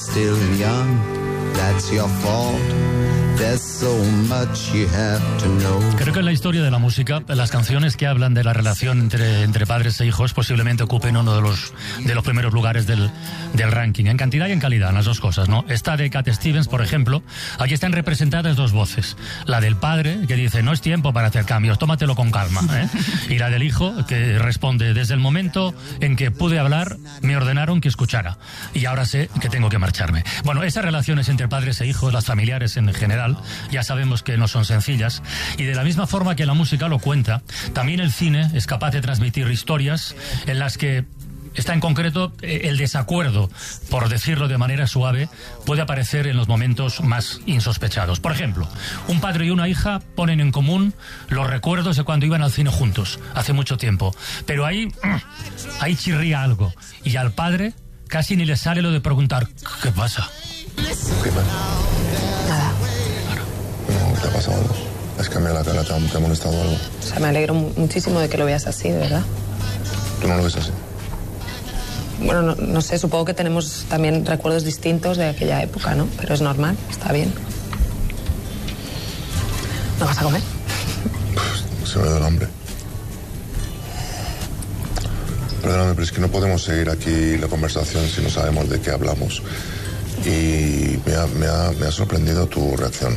Still young, that's your fault. There's so much you have to know. Creo que en la historia de la música, las canciones que hablan de la relación entre padres e hijos posiblemente ocupen uno de los primeros lugares del ranking, en cantidad y en calidad, las dos cosas, ¿no? Esta de Cat Stevens, por ejemplo, aquí están representadas dos voces. La del padre, que dice, no es tiempo para hacer cambios, tómatelo con calma, ¿eh? Y la del hijo, que responde, desde el momento en que pude hablar, me ordenaron que escuchara. Y ahora sé que tengo que marcharme. Bueno, esas relaciones entre padres e hijos, las familiares en general, ya sabemos que no son sencillas, y de la misma forma que la música lo cuenta, también el cine es capaz de transmitir historias en las que está en concreto el desacuerdo, por decirlo de manera suave, puede aparecer en los momentos más insospechados. Por ejemplo, un padre y una hija ponen en común los recuerdos de cuando iban al cine juntos, hace mucho tiempo, pero ahí chirría algo, y al padre casi ni le sale lo de preguntar, ¿qué pasa? ¿Qué pasa? Nada. No, ¿te ha pasado algo? ¿Has cambiado la cara? ¿Te ha molestado algo? O sea, me alegro muchísimo de que lo veas así, de verdad. ¿Tú no lo ves así? Bueno, no sé, supongo que tenemos también recuerdos distintos de aquella época, ¿no? Pero es normal, está bien. ¿No vas a comer? Se me da el hambre. Perdóname, pero es que no podemos seguir aquí la conversación si no sabemos de qué hablamos. Y me ha sorprendido tu reacción.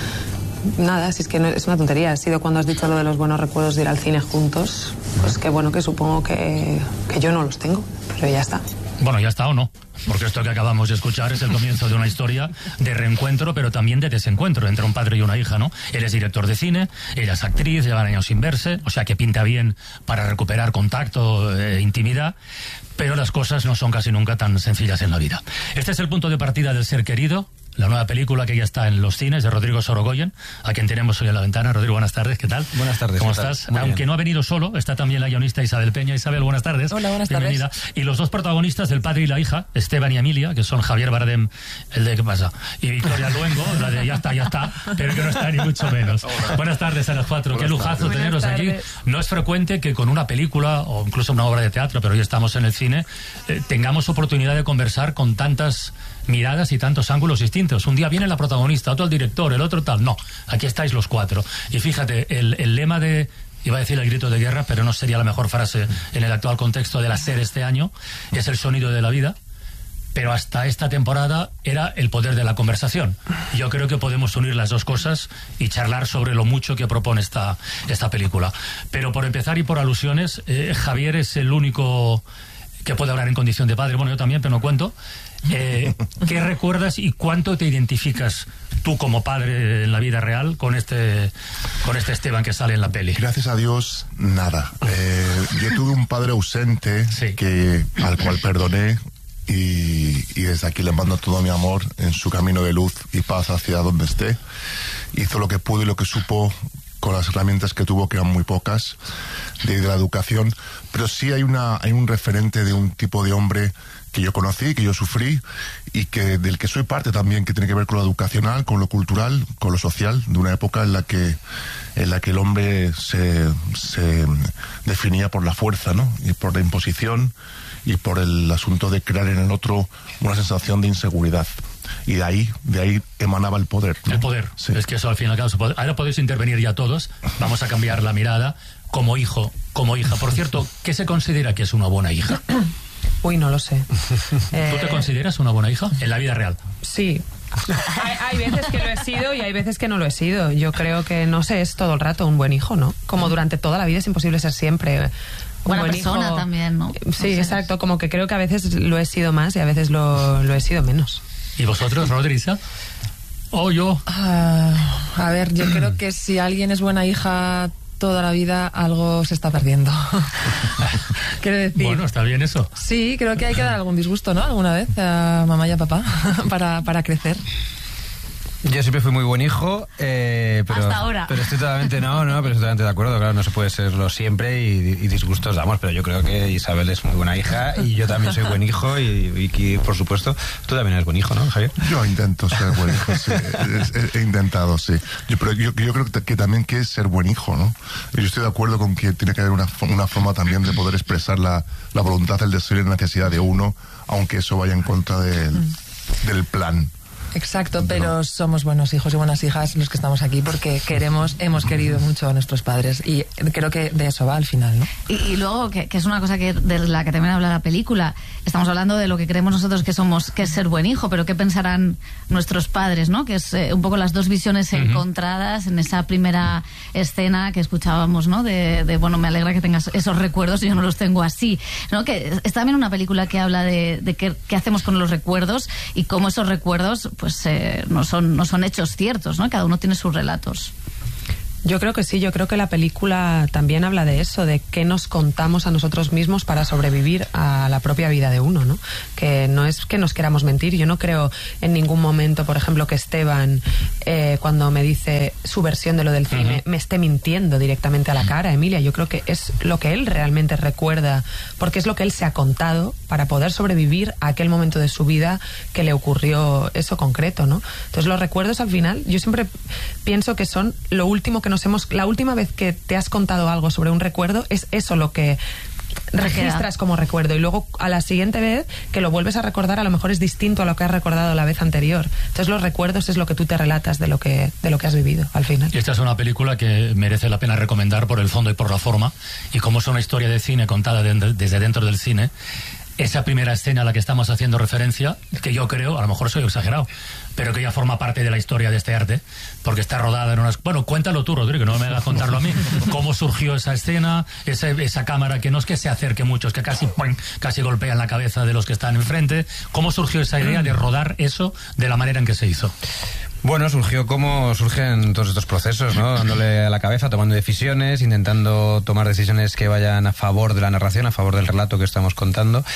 Nada, si es que no, es una tontería. Ha sido cuando has dicho lo de los buenos recuerdos de ir al cine juntos. Pues qué bueno, que supongo que yo no los tengo, pero ya está. Bueno, ya está o no, porque esto que acabamos de escuchar es el comienzo de una historia de reencuentro, pero también de desencuentro entre un padre y una hija, ¿no? Él es director de cine, ella es actriz, llevan años sin verse, o sea que pinta bien para recuperar contacto, intimidad, pero las cosas no son casi nunca tan sencillas en la vida. Este es el punto de partida del Ser Querido, la nueva película que ya está en los cines de Rodrigo Sorogoyen, a quien tenemos hoy en la ventana. Rodrigo, buenas tardes, ¿qué tal? Buenas tardes. ¿Cómo estás? Aunque bien. No ha venido solo, está también la guionista Isabel Peña. Isabel, buenas tardes. Hola, buenas Bienvenida. tardes. Y los dos protagonistas, el padre y la hija, Esteban y Emilia, que son Javier Bardem, el de ¿qué pasa? Y Victoria Luengo, la de ya está, pero que no está ni mucho menos. Hola. Buenas tardes a las cuatro. Buenas Qué lujazo tardes. teneros Buenas aquí. tardes. No es frecuente que con una película o incluso una obra de teatro, pero hoy estamos en el cine, tengamos oportunidad de conversar con tantas miradas y tantos ángulos distintos. Un día viene la protagonista, otro el director, el otro tal. No, aquí estáis los cuatro. Y fíjate, el lema de... Iba a decir el grito de guerra, pero no sería la mejor frase en el actual contexto de la SER este año. Es el sonido de la vida. Pero hasta esta temporada era el poder de la conversación. Yo creo que podemos unir las dos cosas y charlar sobre lo mucho que propone esta película. Pero por empezar y por alusiones, Javier es el único que puede hablar en condición de padre. Bueno, yo también, pero no cuento. ¿Qué recuerdas y cuánto te identificas tú como padre en la vida real con este Esteban que sale en la peli? Gracias a Dios, nada. Yo tuve un padre ausente, Sí. al cual perdoné y desde aquí le mando todo mi amor en su camino de luz y paz hacia donde esté. Hizo lo que pudo y lo que supo con las herramientas que tuvo, que eran muy pocas, de la educación, pero sí hay un referente de un tipo de hombre que yo conocí, que yo sufrí y del que soy parte también, que tiene que ver con lo educacional, con lo cultural, con lo social, de una época en la que el hombre se definía por la fuerza, ¿no? Y por la imposición y por el asunto de crear en el otro una sensación de inseguridad. Y de ahí emanaba el poder, ¿no? El poder. Sí. Es que eso al fin y al cabo. Ahora podéis intervenir ya todos. Vamos a cambiar la mirada como hijo, como hija. Por cierto, ¿qué se considera que es una buena hija? Uy, no lo sé. ¿Tú te consideras una buena hija en la vida real? Sí. Hay veces que lo he sido y hay veces que no lo he sido. Yo creo que, no sé, es todo el rato un buen hijo, ¿no? Como durante toda la vida es imposible ser siempre un buena buen persona hijo. también, ¿no? Sí, No sé. exacto. Como que creo que a veces lo he sido más y a veces lo he sido menos. ¿Y vosotros, Rodríguez? ¿O yo? A ver, yo creo que si alguien es buena hija toda la vida, algo se está perdiendo. Quiero decir... Bueno, está bien eso. Sí, creo que hay que dar algún disgusto, ¿no? Alguna vez a mamá y a papá para crecer. Yo siempre fui muy buen hijo, pero... Hasta ahora. Pero estoy totalmente, pero estoy totalmente de acuerdo. Claro, no se puede serlo siempre y disgustos damos, pero yo creo que Isabel es muy buena hija y yo también soy buen hijo y que, por supuesto, tú también eres buen hijo, ¿no, Javier? Yo intento ser buen hijo, sí. He intentado, sí. Pero yo creo que también que es ser buen hijo, ¿no? Yo estoy de acuerdo con que tiene que haber una forma también de poder expresar la voluntad, el deseo y la necesidad de uno, aunque eso vaya en contra de del plan. Exacto, pero somos buenos hijos y buenas hijas los que estamos aquí porque hemos querido mucho a nuestros padres y creo que de eso va al final, ¿no? Y luego, que es una cosa de la que también habla la película, estamos hablando de lo que creemos nosotros que es ser buen hijo, pero ¿qué pensarán nuestros padres, no? Que es un poco las dos visiones encontradas en esa primera escena que escuchábamos, ¿no? De bueno, me alegra que tengas esos recuerdos y yo no los tengo así, ¿no? Que es también una película que habla de qué hacemos con los recuerdos y cómo esos recuerdos pues no son hechos ciertos, ¿no? Cada uno tiene sus relatos. Yo creo que sí, yo creo que la película también habla de eso, de qué nos contamos a nosotros mismos para sobrevivir a la propia vida de uno, ¿no? Que no es que nos queramos mentir. Yo no creo en ningún momento, por ejemplo, que Esteban, cuando me dice su versión de lo del cine, me esté mintiendo directamente a la cara, Emilia. Yo creo que es lo que él realmente recuerda, porque es lo que él se ha contado para poder sobrevivir a aquel momento de su vida que le ocurrió eso concreto, ¿no? Entonces los recuerdos al final, yo siempre pienso que son lo último que la última vez que te has contado algo sobre un recuerdo, es eso lo que registras como recuerdo, y luego a la siguiente vez que lo vuelves a recordar a lo mejor es distinto a lo que has recordado la vez anterior. Entonces los recuerdos es lo que tú te relatas de lo que has vivido al final. Y esta es una película que merece la pena recomendar por el fondo y por la forma, y como es una historia de cine contada desde dentro del cine. Esa primera escena a la que estamos haciendo referencia, que yo creo, a lo mejor soy exagerado, pero que ya forma parte de la historia de este arte, porque está rodada en unas... Bueno, cuéntalo tú, Rodrigo, no me hagas contarlo a mí. ¿Cómo surgió esa escena, esa cámara que no es que se acerque mucho, es que casi golpea en la cabeza de los que están enfrente? ¿Cómo surgió esa idea de rodar eso de la manera en que se hizo? Bueno, surgió como surgen todos estos procesos, ¿no? Dándole a la cabeza, tomando decisiones, intentando tomar decisiones que vayan a favor de la narración, a favor del relato que estamos contando.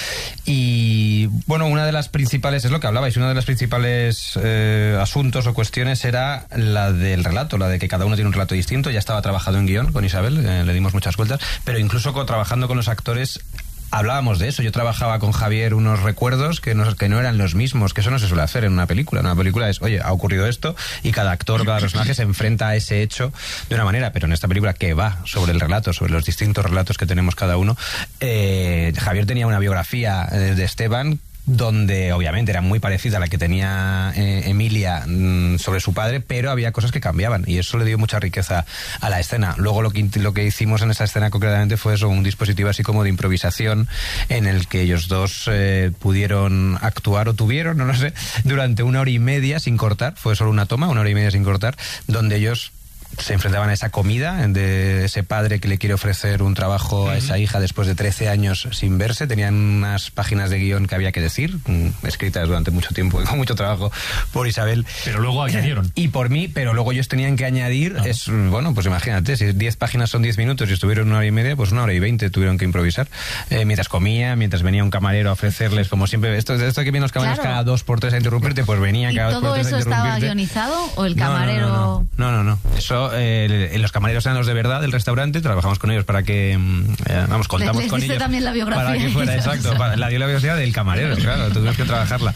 Y, bueno, una de las principales, es lo que hablabais, una de las principales asuntos o cuestiones era la del relato, la de que cada uno tiene un relato distinto. Ya estaba trabajado en guión con Isabel, le dimos muchas vueltas, pero incluso trabajando con los actores hablábamos de eso. Yo trabajaba con Javier unos recuerdos que no eran los mismos, que eso no se suele hacer en una película. En una película es, oye, ha ocurrido esto y cada actor, cada personaje se enfrenta a ese hecho de una manera, pero en esta película que va sobre el relato, sobre los distintos relatos que tenemos cada uno, Javier tenía una biografía de Esteban donde obviamente era muy parecida a la que tenía Emilia sobre su padre, pero había cosas que cambiaban y eso le dio mucha riqueza a la escena. Luego lo que hicimos en esa escena concretamente fue eso, un dispositivo así como de improvisación en el que ellos dos pudieron actuar, o tuvieron, no lo sé, durante 1 hora y media sin cortar. Fue solo una toma, 1 hora y media sin cortar, donde ellos se enfrentaban a esa comida de ese padre que le quiere ofrecer un trabajo a esa hija después de 13 años sin verse. Tenían unas páginas de guión que había que decir, escritas durante mucho tiempo y con mucho trabajo por Isabel. Pero luego añadieron. Y por mí, pero luego ellos tenían que añadir, bueno, pues imagínate, si 10 páginas son 10 minutos y estuvieron 1 hora y media, pues 1 hora y 20 tuvieron que improvisar. Mientras comía, mientras venía un camarero a ofrecerles, como siempre, esto que vienen los camareros cada 2 por 3 a interrumpirte, pues venía cada 2 por 3 a interrumpirte. ¿Y todo eso estaba guionizado o el camarero...? No. Eso, los camareros eran los de verdad del restaurante, trabajamos con ellos para que, contamos con ellos. También la biografía. Para que fuera, exacto, la biografía del camarero, claro, tuvimos que trabajarla.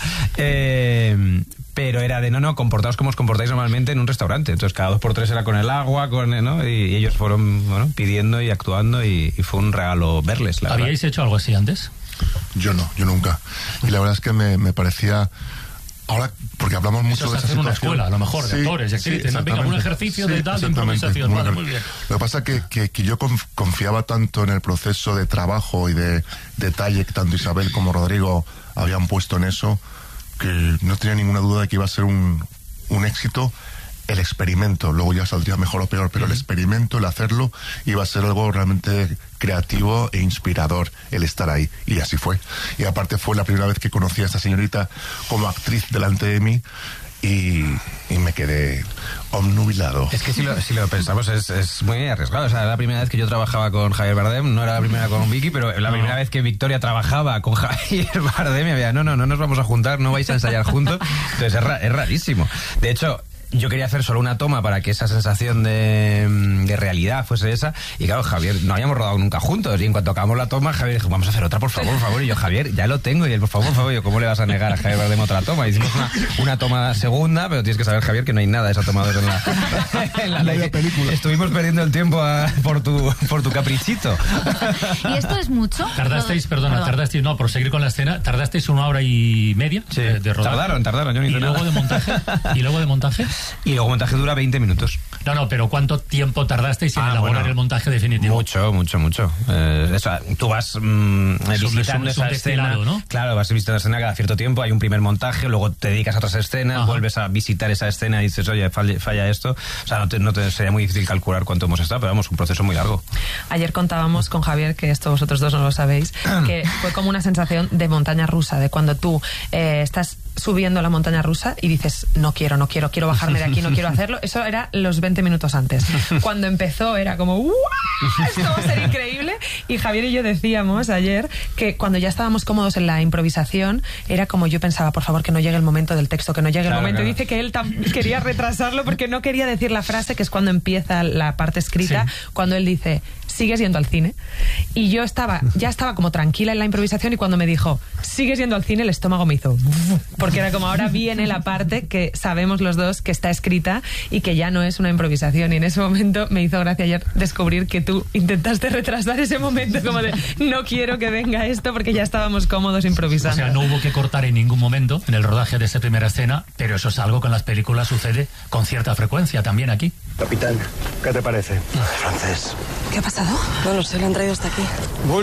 Pero era de comportaos como os comportáis normalmente en un restaurante. Entonces cada 2 por 3 era con el agua, ¿no? Y ellos fueron pidiendo y actuando y fue un regalo verles. ¿Habíais hecho algo así antes? Yo no, yo nunca. Y la verdad es que me parecía... Ahora, porque hablamos mucho de esa situación. Una escuela, a lo mejor, de actores y actrices. Un ejercicio de improvisación. Vale, muy bien. Lo que pasa es que yo confiaba tanto en el proceso de trabajo y de detalle que tanto Isabel como Rodrigo habían puesto en eso, que no tenía ninguna duda de que iba a ser un éxito. El experimento, luego ya saldría mejor o peor, pero el experimento, el hacerlo, iba a ser algo realmente creativo e inspirador, el estar ahí, y así fue. Y aparte fue la primera vez que conocí a esta señorita como actriz delante de mí y me quedé obnubilado. Es que si lo pensamos es muy arriesgado. O sea, era la primera vez que yo trabajaba con Javier Bardem, no era la primera con Vicky, pero la primera vez que Victoria trabajaba con Javier Bardem y había, no nos vamos a juntar, no vais a ensayar juntos. Entonces es rarísimo. De hecho, yo quería hacer solo una toma para que esa sensación de realidad fuese esa. Y claro, Javier, no habíamos rodado nunca juntos. Y en cuanto acabamos la toma, Javier dijo, vamos a hacer otra, por favor. Y yo, Javier, ya lo tengo. Y él, por favor. Y yo, ¿cómo le vas a negar a Javier Bardem otra toma? Hicimos una toma segunda, pero tienes que saber, Javier, que no hay nada de esa toma en la película. Estuvimos perdiendo el tiempo por tu caprichito. ¿Y esto es mucho? Tardasteis, no, por seguir con la escena, tardasteis 1 hora y media de rodar. Tardaron, yo ni ¿Y luego de montaje? ¿Y luego montaje dura 20 minutos. No, pero ¿cuánto tiempo tardasteis en elaborar el montaje definitivo? Mucho. Tú vas visitando esa escena, ¿no? Claro, vas visitando la escena cada cierto tiempo, hay un primer montaje, luego te dedicas a otras escenas, vuelves a visitar esa escena y dices, oye, falla esto. O sea, no te sería muy difícil calcular cuánto hemos estado, pero vamos, un proceso muy largo. Ayer contábamos con Javier, que esto vosotros dos no lo sabéis, que fue como una sensación de montaña rusa, de cuando tú estás subiendo la montaña rusa y dices, no quiero bajarme de aquí, no quiero hacerlo. Eso era los 20 minutos antes. Cuando empezó era como, ¡guau! Esto va a ser increíble. Y Javier y yo decíamos ayer que cuando ya estábamos cómodos en la improvisación, era como yo pensaba, por favor, que no llegue el momento del texto, que no llegue el momento. Claro. Y dice que él quería retrasarlo porque no quería decir la frase, que es cuando empieza la parte escrita, cuando él dice, ¿sigues yendo al cine? Y yo ya estaba como tranquila en la improvisación, y cuando me dijo, ¿sigues yendo al cine?, el estómago me hizo, porque era como, ahora viene la parte que sabemos los dos que está escrita y que ya no es una improvisación. Y en ese momento me hizo gracia ayer descubrir que tú intentaste retrasar ese momento, como de, no quiero que venga esto, porque ya estábamos cómodos improvisando. O sea, no hubo que cortar en ningún momento en el rodaje de esa primera escena, pero eso es algo que en las películas sucede con cierta frecuencia también aquí. Capitán, ¿qué te parece? Francés. ¿Qué ha pasado? No lo sé, lo han traído hasta aquí.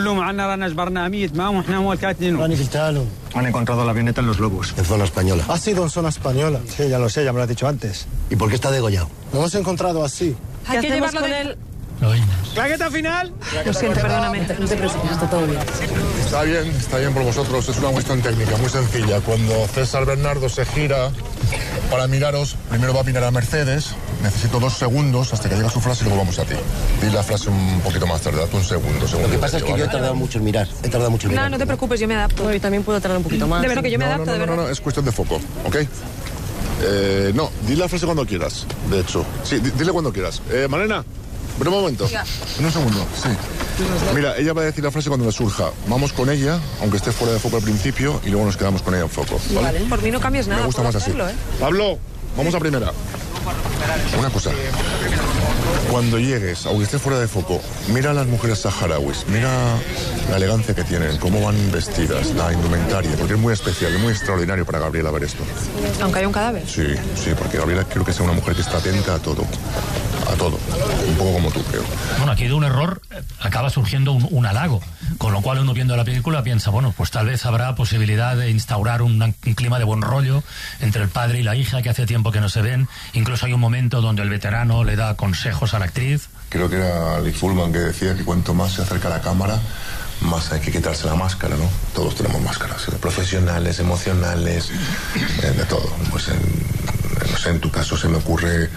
Han encontrado la avioneta en Los Lobos. En zona española. Ha sido en zona española. Sí, ya lo sé, ya me lo has dicho antes. ¿Y por qué está degollado? Lo hemos encontrado así. Hay que llevarlo con él. ¡Claqueta final! Lo siento, perdóname. No te preocupes, está todo bien. Está bien por vosotros. Es una cuestión técnica muy sencilla. Cuando César Bernardo se gira para miraros, primero va a mirar a Mercedes. Necesito 2 segundos hasta que diga su frase y luego vamos a ti. Di la frase un poquito más tarde, date un segundo. Lo que pasa es que yo he tardado mucho en mirar. No te preocupes, yo me adapto. Yo también puedo tardar un poquito más. De verdad que yo me adapto, de verdad. No, es cuestión de foco, ¿ok? No, di la frase cuando quieras, de hecho. Sí, dile cuando quieras. Malena, ven un momento. Diga. En un segundo, sí. Mira, ella va a decir la frase cuando le surja. Vamos con ella, aunque esté fuera de foco al principio, y luego nos quedamos con ella en foco. Vale. Por mí no cambies nada. Me gusta más hacerlo, así. Pablo, vamos a primera. Una cosa. Cuando llegues, aunque esté fuera de foco, mira a las mujeres saharauis, mira la elegancia que tienen, cómo van vestidas, la indumentaria, porque es muy especial, es muy extraordinario para Gabriela ver esto. Aunque haya un cadáver. Sí, porque Gabriela creo que es una mujer que está atenta a todo, un poco como tú, creo. Bueno, aquí de un error acaba surgiendo un halago, con lo cual uno viendo la película piensa, bueno, pues tal vez habrá posibilidad de instaurar un clima de buen rollo entre el padre y la hija, que hace tiempo que no se ven. Incluso hay un momento donde el veterano le da consejos a la actriz. Creo que era Lee Fullman que decía que cuanto más se acerca a la cámara, más hay que quitarse la máscara, ¿no? Todos tenemos máscaras, profesionales, emocionales, de todo. Pues no sé, en tu caso se me ocurre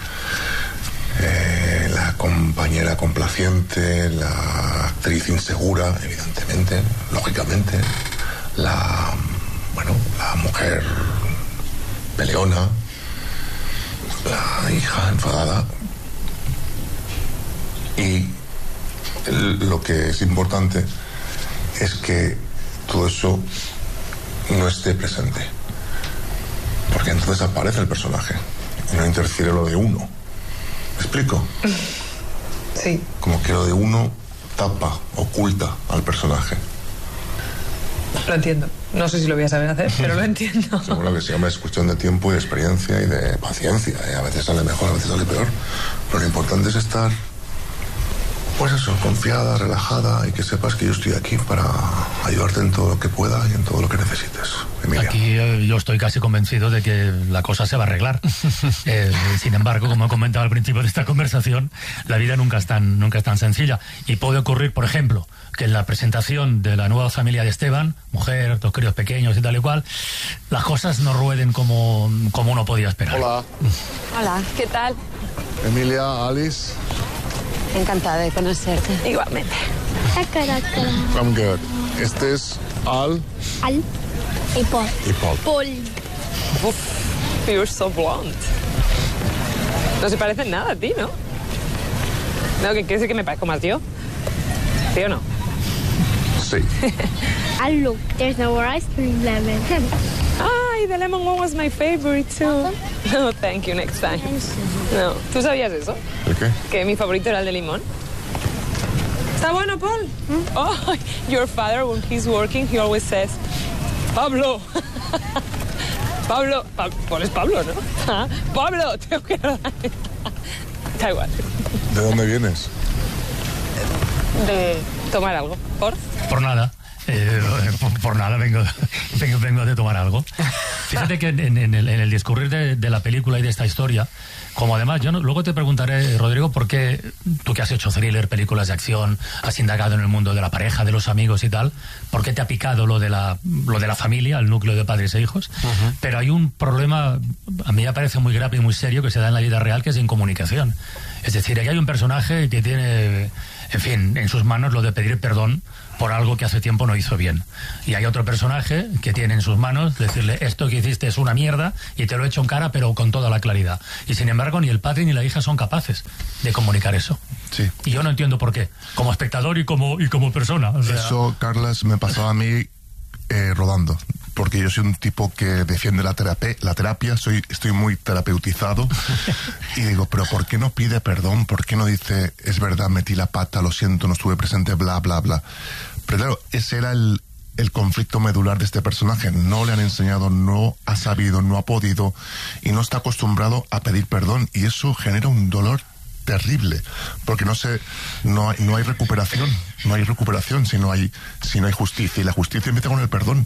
la compañera complaciente, la actriz insegura, evidentemente, lógicamente, la mujer peleona, la hija enfadada. Y lo que es importante es que todo eso no esté presente, porque entonces aparece el personaje y no interfiere lo de uno. ¿Me explico? Sí. Como que lo de uno tapa, oculta al personaje. Lo entiendo. No sé si lo voy a saber hacer, pero lo entiendo. Seguro que sí, hombre, es cuestión de tiempo y de experiencia y de paciencia. A veces sale mejor, a veces sale peor. Pero lo importante es estar, pues eso, confiada, relajada, y que sepas que yo estoy aquí para ayudarte en todo lo que pueda y en todo lo que necesites, Emilia. Aquí yo estoy casi convencido de que la cosa se va a arreglar. Sin embargo, como he comentado al principio de esta conversación, la vida nunca es tan sencilla. Y puede ocurrir, por ejemplo, que en la presentación de la nueva familia de Esteban, mujer, 2 críos pequeños y tal y cual, las cosas no rueden como uno podía esperar. Hola. Hola, ¿qué tal? Emilia, Alice. Encantada de conocerte. Igualmente. I'm good. Este es Al y Paul. y Paul. Paul. You're so blonde. No se parecen nada a ti, ¿no? No, que quiere decir que me parezco más yo. ¿Sí o no? Sí. And look, there's no more ice cream lemon. Ay, the lemon one was my favorite too. No, thank you, next time. No, ¿tú sabías eso? ¿El qué? Que mi favorito era el de limón. ¿Está bueno, Paul? Oh, your father, when he's working, he always says, Pablo. Pablo. Paul es Pablo, ¿no? Ah, Pablo, tengo que dar. Da igual. ¿De dónde vienes? De tomar algo. Por nada. Por nada vengo de tomar algo. Fíjate que en el discurrir de la película y de esta historia, como además luego te preguntaré, Rodrigo, por qué tú que has hecho thriller, películas de acción, has indagado en el mundo de la pareja, de los amigos y tal, por qué te ha picado lo de la familia, el núcleo de padres e hijos. Uh-huh. Pero hay un problema, a mí me parece muy grave y muy serio, que se da en la vida real, que es incomunicación. Es decir, aquí hay un personaje que tiene, en fin, en sus manos lo de pedir perdón por algo que hace tiempo no hizo bien. Y hay otro personaje que tiene en sus manos decirle, esto que hiciste es una mierda y te lo he hecho en cara, pero con toda la claridad. Y sin embargo, ni el padre ni la hija son capaces de comunicar eso. Sí. Y yo no entiendo por qué, como espectador y como persona. O sea... Eso, Carlas, me pasaba a mí rodando. Porque yo soy un tipo que defiende la terapia, estoy muy terapeutizado y digo, pero ¿por qué no pide perdón? ¿Por qué no dice, es verdad, metí la pata, lo siento, no estuve presente, bla, bla, bla? Pero claro, ese era el conflicto medular de este personaje. No le han enseñado, no ha sabido, no ha podido y no está acostumbrado a pedir perdón, y eso genera un dolor terrible, porque no hay recuperación si no hay justicia, y la justicia empieza con el perdón,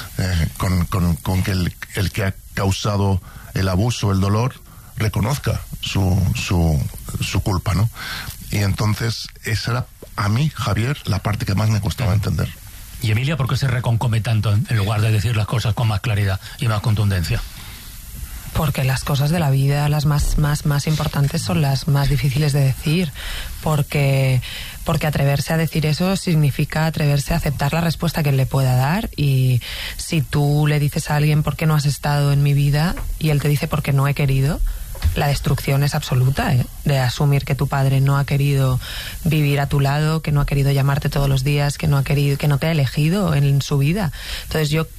con que el que ha causado el abuso, el dolor, reconozca su culpa, ¿no? Y entonces esa era, a mí, Javier, la parte que más me costaba entender. ¿Y Emilia, por qué se reconcome tanto en lugar de decir las cosas con más claridad y más contundencia? Porque las cosas de la vida, las más importantes, son las más difíciles de decir. Porque atreverse a decir eso significa atreverse a aceptar la respuesta que él le pueda dar. Y si tú le dices a alguien, ¿por qué no has estado en mi vida? Y él te dice, porque no he querido, la destrucción es absoluta, de asumir que tu padre no ha querido vivir a tu lado, que no ha querido llamarte todos los días, que no te ha elegido en su vida. Entonces yo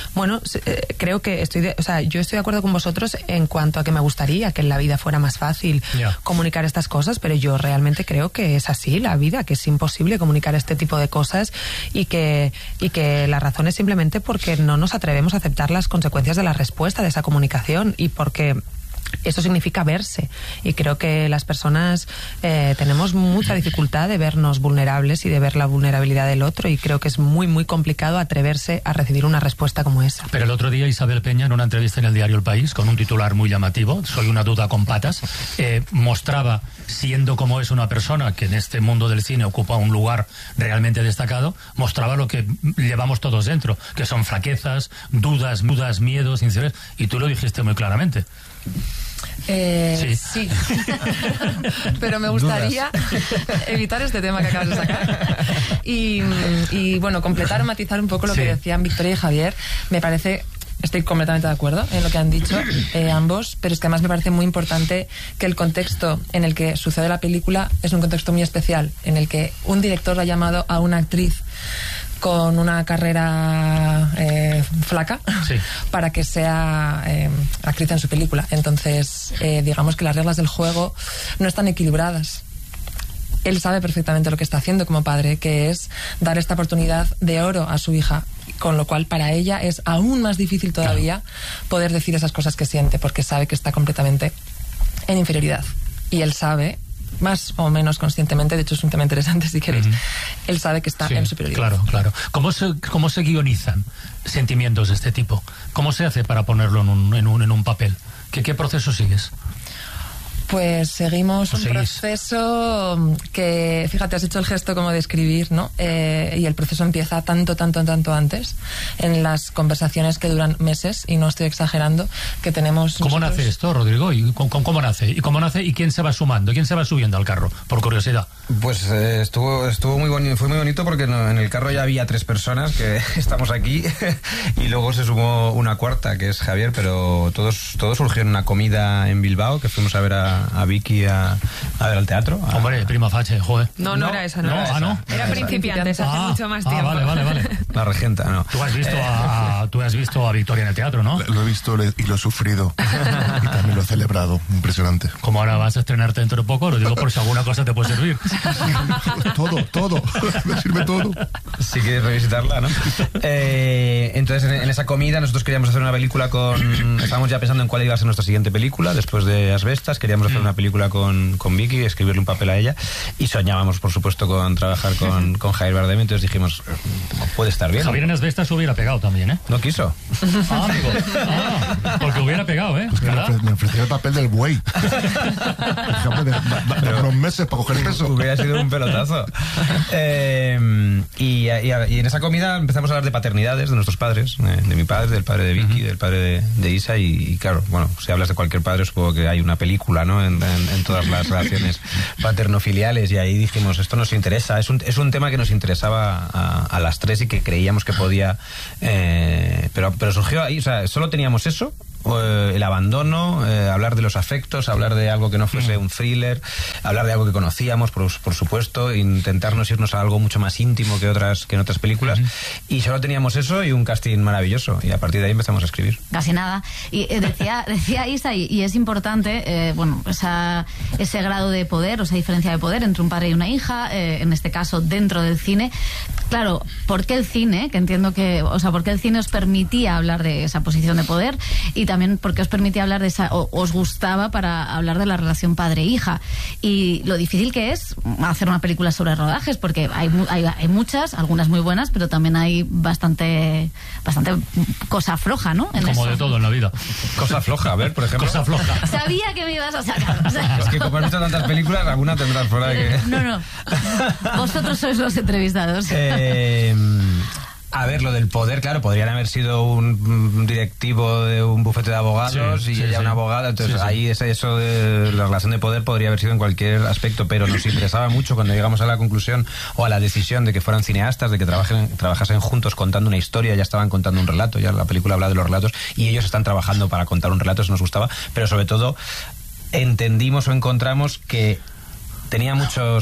creo que yo estoy de acuerdo con vosotros en cuanto a que me gustaría que en la vida fuera más fácil comunicar estas cosas, pero yo realmente creo que es así la vida, que es imposible comunicar este tipo de cosas y que la razón es simplemente porque no nos atrevemos a aceptar las consecuencias de la respuesta de esa comunicación, y porque eso significa verse, y creo que las personas tenemos mucha dificultad de vernos vulnerables y de ver la vulnerabilidad del otro, y creo que es muy muy complicado atreverse a recibir una respuesta como esa. Pero el otro día Isabel Peña, en una entrevista en el diario El País, con un titular muy llamativo, soy una duda con patas, mostraba, siendo como es una persona que en este mundo del cine ocupa un lugar realmente destacado, mostraba lo que llevamos todos dentro, que son flaquezas, dudas, miedos, inseguridades, y tú lo dijiste muy claramente. Sí. Pero me gustaría evitar este tema que acabas de sacar y bueno, completar o matizar un poco lo que decían Victoria y Javier. Me parece, estoy completamente de acuerdo en lo que han dicho ambos, pero es que además me parece muy importante que el contexto en el que sucede la película es un contexto muy especial, en el que un director ha llamado a una actriz con una carrera flaca para que sea actriz en su película. Entonces, digamos que las reglas del juego no están equilibradas. Él sabe perfectamente lo que está haciendo como padre, que es dar esta oportunidad de oro a su hija, con lo cual para ella es aún más difícil todavía poder decir esas cosas que siente, porque sabe que está completamente en inferioridad. Y él sabe, más o menos conscientemente, de hecho es un tema interesante si queréis, él sabe que está en superioridad. Claro. ¿Cómo se guionizan sentimientos de este tipo? ¿Cómo se hace para ponerlo en un papel? ¿Qué proceso sigues? Pues seguimos un proceso que, fíjate, has hecho el gesto como de escribir, ¿no? Y el proceso empieza tanto antes, en las conversaciones que duran meses, y no estoy exagerando, que tenemos... ¿Cómo nace esto, Rodrigo? ¿Y cómo nace? ¿Y quién se va sumando? ¿Quién se va subiendo al carro? Por curiosidad. Pues estuvo muy bonito, fue muy bonito, porque en el carro ya había 3 personas que estamos aquí y luego se sumó una cuarta, que es Javier, pero todo surgió en una comida en Bilbao, que fuimos a ver a a Vicky a ver al teatro. Hombre, Prima Facie, joder. No era esa, no. Ah, ¿no? Era Principiantes hace mucho más tiempo. Vale. La regenta, ¿no? Tú has visto a Victoria en el teatro, ¿no? Lo he visto y lo he sufrido. Y también lo he celebrado. Impresionante. Como ahora vas a estrenarte dentro de poco, lo digo por si alguna cosa te puede servir. Todo. Me sirve todo. Si quieres revisitarla, ¿no? Entonces, en esa comida nosotros queríamos hacer una película estábamos ya pensando en cuál iba a ser nuestra siguiente película después de Asbestas. Queríamos hacer una película con Vicky, escribirle un papel a ella, y soñábamos, por supuesto, con trabajar con Javier Bardem. Entonces dijimos, puede estar bien. Javier en Asbestas hubiera pegado también, ¿eh? No quiso. Amigo. Porque hubiera pegado, ¿eh? Pues me ofreció el papel del buey. Pero unos meses para coger peso. Hubiera sido un pelotazo. Y en esa comida empezamos a hablar de paternidades de nuestros padres, de mi padre, del padre de Vicky, del padre de Isa, y claro, bueno, si hablas de cualquier padre supongo que hay una película, ¿no? En todas las relaciones paterno-filiales, y ahí dijimos, esto nos interesa, es un tema que nos interesaba a las tres y que creíamos que podía, pero surgió ahí, o sea, solo teníamos eso, el abandono, hablar de los afectos, hablar de algo que no fuese un thriller, hablar de algo que conocíamos, por supuesto, intentarnos irnos a algo mucho más íntimo que en otras películas, y solo teníamos eso y un casting maravilloso, y a partir de ahí empezamos a escribir. Casi nada. Y decía Isa, y es importante, ese grado de poder, o esa diferencia de poder entre un padre y una hija, en este caso dentro del cine. Claro, ¿por qué el cine? Que entiendo que, ¿por qué el cine os permitía hablar de esa posición de poder? Y también porque os permitía hablar de esa, o os gustaba para hablar de la relación padre-hija, y lo difícil que es hacer una película sobre rodajes, porque hay muchas, algunas muy buenas, pero también hay bastante cosa floja, ¿no? Como de todo en la vida. Cosa floja, a ver, por ejemplo. Cosa floja. Sabía que me ibas a sacar. Es que como has visto tantas películas, alguna tendrás por ahí que... No. Vosotros sois los entrevistados. A ver, lo del poder, claro, podrían haber sido un directivo de un bufete de abogados y ella una abogada, entonces ahí eso de la relación de poder podría haber sido en cualquier aspecto, pero nos interesaba mucho cuando llegamos a la conclusión o a la decisión de que fueran cineastas, de que trabajasen juntos contando una historia, ya estaban contando un relato, ya la película habla de los relatos y ellos están trabajando para contar un relato, eso nos gustaba, pero sobre todo entendimos o encontramos que tenía mucha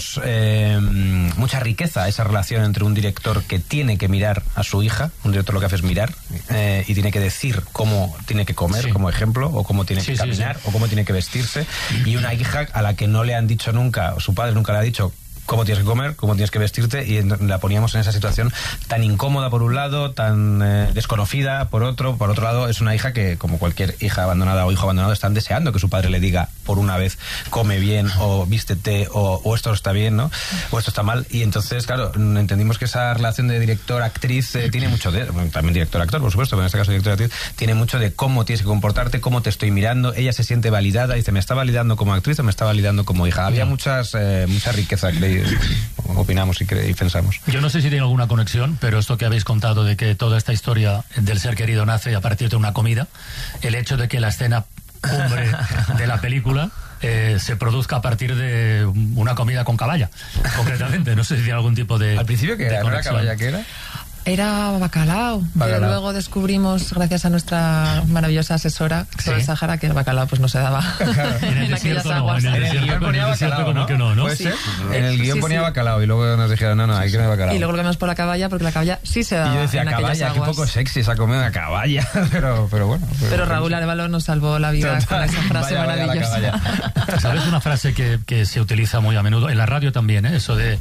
riqueza esa relación entre un director que tiene que mirar a su hija, un director lo que hace es mirar, y tiene que decir cómo tiene que comer, como ejemplo, o cómo tiene que caminar, o cómo tiene que vestirse, y una hija a la que no le han dicho nunca, o su padre nunca le ha dicho cómo tienes que comer, cómo tienes que vestirte, y la poníamos en esa situación tan incómoda por un lado, tan desconocida por otro lado es una hija que, como cualquier hija abandonada o hijo abandonado, están deseando que su padre le diga por una vez come bien, o vístete, o esto está bien, ¿no? O esto está mal, y entonces, claro, entendimos que esa relación de director-actriz tiene mucho de, bueno, también director-actor, por supuesto, pero en este caso director-actriz, tiene mucho de cómo tienes que comportarte, cómo te estoy mirando, ella se siente validada, dice, ¿me está validando como actriz o me está validando como hija? Había mucha riqueza, opinamos y pensamos. Yo no sé si tiene alguna conexión, pero esto que habéis contado de que toda esta historia del ser querido nace a partir de una comida, el hecho de que la escena cumbre de la película se produzca a partir de una comida con caballa, concretamente. No sé si tiene algún tipo de... Al principio, ¿qué era? ¿No era caballa? ¿Qué era? Era bacalao. Pero luego descubrimos, gracias a nuestra maravillosa asesora, Sol Sahara, que el bacalao pues no se daba. Claro. En aquellas aguas. En el guión ponía bacalao, ¿no? ¿Puede ser? En el guión ponía bacalao y luego nos dijeron, no, hay que no hay bacalao. Y luego lo cambiamos por la caballa, porque la caballa sí se daba. Y yo decía, caballa, qué poco sexy esa comida, una caballa. Pero bueno. Pero Raúl Arevalo nos salvó la vida con esa frase maravillosa. ¿Sabes una frase que se utiliza muy a menudo? En la radio también, eso de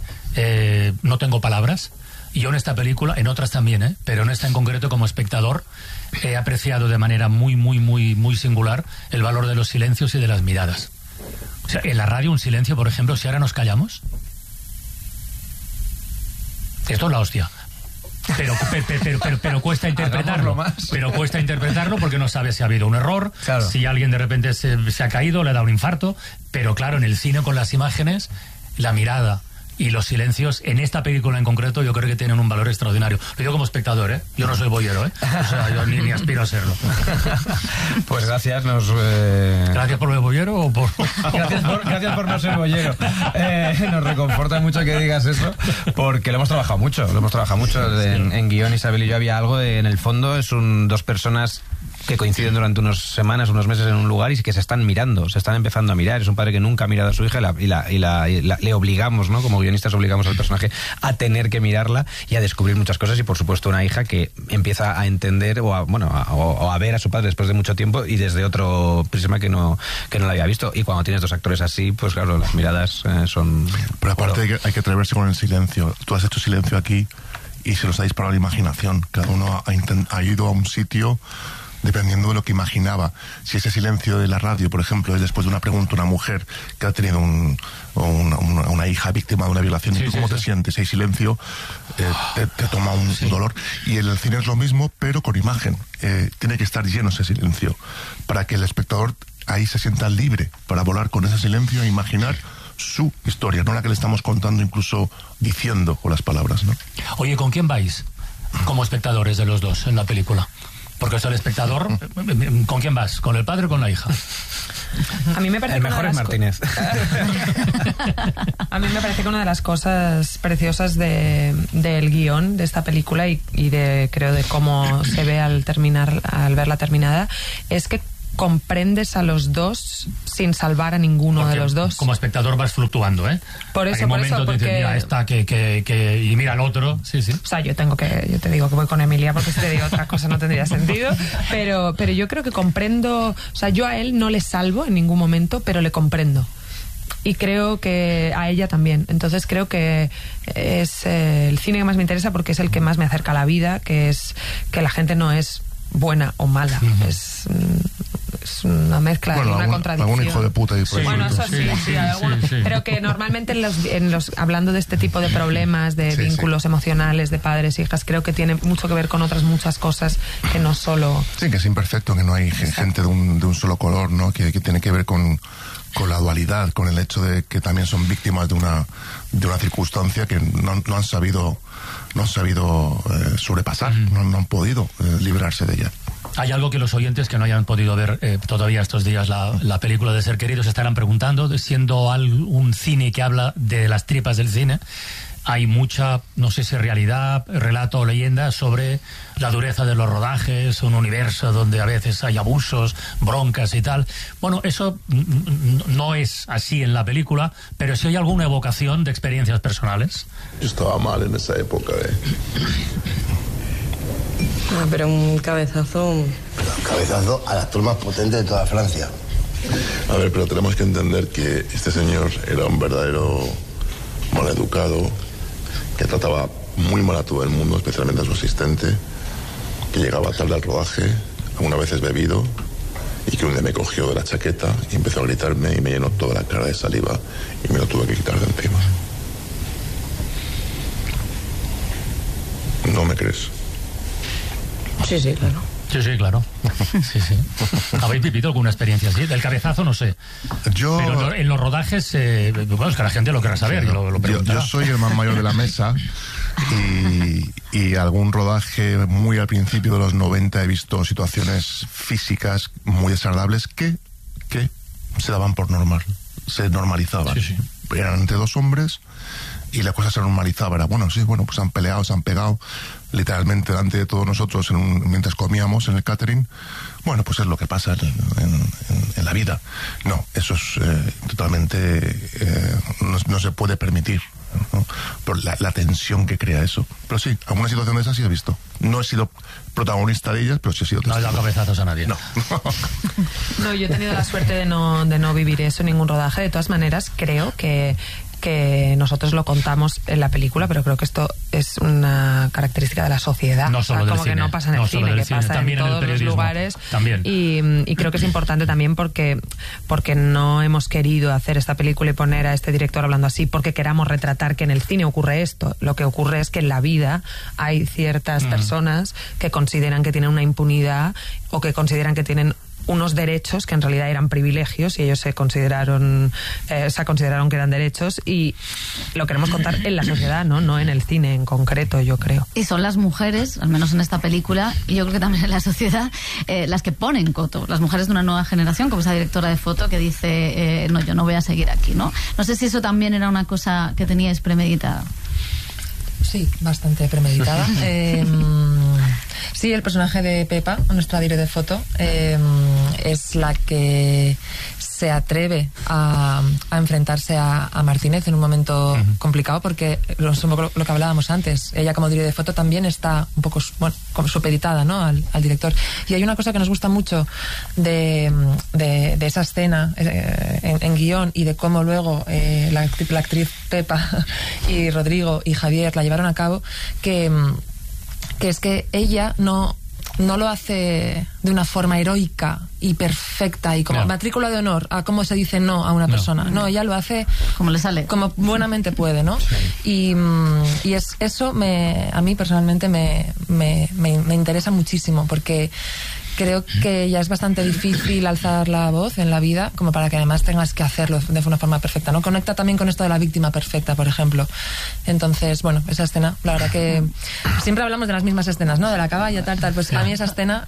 no tengo palabras. Y yo en esta película, en otras también, pero en esta en concreto como espectador, he apreciado de manera muy, muy, muy, muy singular el valor de los silencios y de las miradas. O sea, en la radio un silencio, por ejemplo, si ahora nos callamos, esto es la hostia. Pero cuesta interpretarlo. Pero cuesta interpretarlo porque no sabes si ha habido un error, si alguien de repente se ha caído, le ha dado un infarto. Pero claro, en el cine con las imágenes, la mirada y los silencios, en esta película en concreto, yo creo que tienen un valor extraordinario. Lo digo como espectador, Yo no soy boyero, O sea, yo ni aspiro a serlo. Pues gracias, ¿Gracias por lo de boyero o por...? Gracias por no ser boyero. Nos reconforta mucho que digas eso, porque lo hemos trabajado mucho. En guión, Isabel y yo había algo de, en el fondo, dos personas que coinciden durante unas semanas, unos meses en un lugar y que se están mirando, se están empezando a mirar. Es un padre que nunca ha mirado a su hija y le obligamos, ¿no? Como guionistas obligamos al personaje a tener que mirarla y a descubrir muchas cosas, y por supuesto una hija que empieza a entender o a ver a su padre después de mucho tiempo y desde otro prisma que no la había visto. Y cuando tienes dos actores así, pues claro, las miradas son... Pero aparte hay que atreverse con el silencio. Tú has hecho silencio aquí y se los ha disparado la imaginación. Cada uno ha ido a un sitio dependiendo de lo que imaginaba. Si ese silencio de la radio, por ejemplo, es después de una pregunta a una mujer que ha tenido una hija víctima de una violación, ¿y tú cómo te sientes? Hay silencio, te toma un dolor. Y en el cine es lo mismo, pero con imagen. Tiene que estar lleno ese silencio para que el espectador ahí se sienta libre para volar con ese silencio e imaginar su historia, no la que le estamos contando, incluso diciendo con las palabras, ¿no? Oye, ¿con quién vais como espectadores de los dos en la película? Porque el espectador, ¿con quién vas? ¿Con el padre o con la hija? A mí me parece el mejor es Martínez. A mí me parece que una de las cosas preciosas del guión de esta película y creo de cómo se ve al verla terminada es que comprendes a los dos sin salvar a ninguno. Porque de los dos. Como espectador vas fluctuando, ¿eh? Por eso, porque... mira esta y mira al otro. Sí. O sea, yo te digo que voy con Emilia porque si te digo otra cosa no tendría sentido, pero yo creo que comprendo, o sea, yo a él no le salvo en ningún momento, pero le comprendo. Y creo que a ella también. Entonces creo que es el cine que más me interesa porque es el que más me acerca a la vida, que es que la gente no es buena o mala. Es una mezcla, una contradicción. Algún hijo de puta. Bueno, eso sí. Pero que normalmente hablando de este tipo de problemas, de vínculos emocionales, de padres, hijas, creo que tiene mucho que ver con otras muchas cosas que no solo... Sí, que es imperfecto, que no hay gente de un solo color, ¿no? Que tiene que ver con la dualidad, con el hecho de que también son víctimas de una circunstancia que no han sabido sobrepasar, no han podido librarse de ella. Hay algo que los oyentes que no hayan podido ver todavía estos días la película de Ser Queridos estarán preguntando, siendo un cine que habla de las tripas del cine, hay mucha, no sé si realidad, relato o leyenda sobre la dureza de los rodajes, un universo donde a veces hay abusos, broncas y tal. Bueno, eso no es así en la película, pero sí hay alguna evocación de experiencias personales. Yo estaba mal en esa época, pero un cabezazo... Un cabezazo al actor más potente de toda Francia. A ver, pero tenemos que entender que este señor era un verdadero maleducado, que trataba muy mal a todo el mundo, especialmente a su asistente, que llegaba tarde al rodaje, algunas veces bebido, y que un día me cogió de la chaqueta y empezó a gritarme y me llenó toda la cara de saliva y me lo tuve que quitar de encima. ¿No me crees? Sí, claro. Sí, claro. Sí. ¿Habéis vivido alguna experiencia así? Del cabezazo no sé. Pero en los rodajes, bueno, es que la gente lo querrá saber. Yo soy el más mayor de la mesa y algún rodaje muy al principio de los 90 he visto situaciones físicas muy desagradables que se daban por normal. Se normalizaban. Sí. Eran entre dos hombres y la cosa se normalizaba. Era, pues han peleado, se han pegado literalmente delante de todos nosotros mientras comíamos en el catering. Bueno, pues es lo que pasa en la vida. No, eso es totalmente... no se puede permitir, ¿no? Por la tensión que crea eso. Pero sí, alguna situación de esas sí he visto. No he sido protagonista de ellas, pero sí he sido testigo. No he dado cabezazos a nadie. No. No, yo he tenido la suerte de no vivir eso en ningún rodaje. De todas maneras, creo que nosotros lo contamos en la película, pero creo que esto es una característica de la sociedad. No solo del cine. Que no pasa en el cine, que pasa en todos los lugares. También. Y creo que es importante también porque no hemos querido hacer esta película y poner a este director hablando así porque queramos retratar que en el cine ocurre esto. Lo que ocurre es que en la vida hay ciertas personas que consideran que tienen una impunidad o que consideran que tienen unos derechos que en realidad eran privilegios y ellos se consideraron que eran derechos, y lo queremos contar en la sociedad, no en el cine en concreto, yo creo. Y son las mujeres, al menos en esta película, y yo creo que también en la sociedad, las que ponen coto, las mujeres de una nueva generación, como esa directora de foto que dice, no, yo no voy a seguir aquí, ¿no? No sé si eso también era una cosa que teníais premeditada. Sí, bastante premeditada. Sí, el personaje de Pepa, nuestra directora de foto, es la que se atreve a enfrentarse a Martínez en un momento complicado, porque es un poco lo que hablábamos antes. Ella, como directora de foto, también está un poco como supeditada, ¿no?, al director. Y hay una cosa que nos gusta mucho de esa escena en guión, y de cómo luego la actriz Pepa y Rodrigo y Javier la llevaron a cabo, que es que ella no lo hace de una forma heroica y perfecta y como matrícula de honor a cómo se dice no a una persona. No, ella lo hace como le sale, como buenamente puede, ¿no? Sí. Y eso a mí personalmente me interesa muchísimo, porque creo que ya es bastante difícil alzar la voz en la vida como para que además tengas que hacerlo de una forma perfecta, ¿no? Conecta también con esto de la víctima perfecta, por ejemplo. Entonces, bueno, esa escena, la verdad que siempre hablamos de las mismas escenas, ¿no? De la caballa, tal, pues a mí esa escena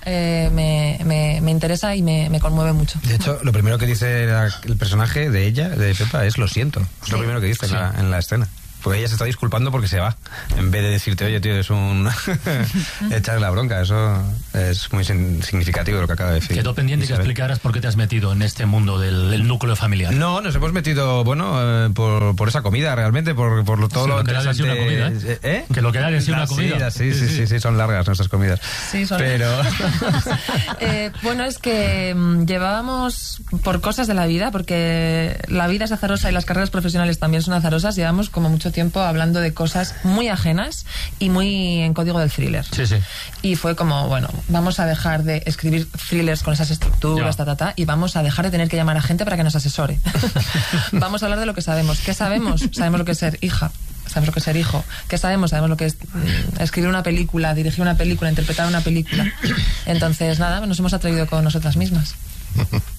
me interesa y me conmueve mucho. De hecho, lo primero que dice el personaje de ella, de Pepa, es lo siento. Es lo primero que dice en la escena. Porque ella se está disculpando porque se va, en vez de decirte, oye, tío, es un... echarle la bronca. Eso es muy significativo de lo que acaba de decir. Quedó pendiente que explicaras por qué te has metido en este mundo del núcleo familiar. No, nos hemos metido, bueno, por esa comida, realmente, por todo lo interesante. Una comida, ¿eh? Que lo que da es una comida. Sí, son largas nuestras comidas. Sí, son largas. Bueno, es que llevábamos, por cosas de la vida, porque la vida es azarosa y las carreras profesionales también son azarosas, llevamos como mucho tiempo hablando de cosas muy ajenas y muy en código del thriller. Sí. Y fue como, bueno, vamos a dejar de escribir thrillers con esas estructuras, y vamos a dejar de tener que llamar a gente para que nos asesore. Vamos a hablar de lo que sabemos. ¿Qué sabemos? Sabemos lo que es ser hija. Sabemos lo que es ser hijo. ¿Qué sabemos? Sabemos lo que es escribir una película, dirigir una película, interpretar una película. Entonces, nada, nos hemos atrevido con nosotras mismas.